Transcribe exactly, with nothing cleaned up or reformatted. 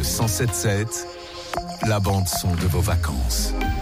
Le cent sept sept, la bande son de vos vacances.